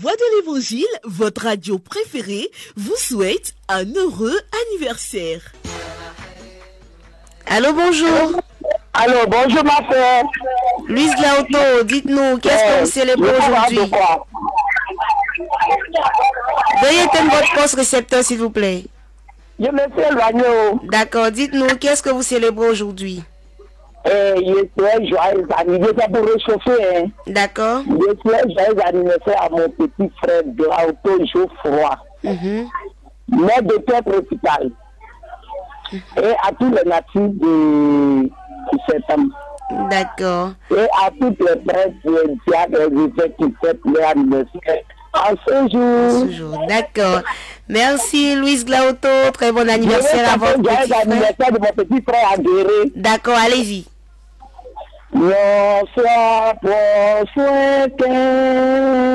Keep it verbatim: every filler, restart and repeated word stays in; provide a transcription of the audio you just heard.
Voix de l'Évangile, votre radio préférée, vous souhaite un heureux anniversaire. Allô, bonjour. Allô, bonjour ma sœur. Louise Glauto, dites-nous, qu'est-ce que vous célébrez aujourd'hui? Veuillez éteindre votre poste récepteur, s'il vous plaît. Je me suis éloigné. D'accord, dites-nous, qu'est-ce que vous célébrez aujourd'hui? Eh, je souhaite joyeux anniversaire pour réchauffer. Hein. D'accord. Je souhaite joyeux anniversaire à mon petit frère Glauto Geoffroy, Mhm. maire de Père Principal. Et à tous les natifs de septembre. D'accord. Et à toutes les prêtres et diacres qui fêtent leur anniversaire en ce jour. Ce jour, d'accord. Merci Louise Glauto, très bon anniversaire à votre petit frère. anniversaire de mon petit frère Adéré. D'accord, allez-y. Bonsoir, bonsoir,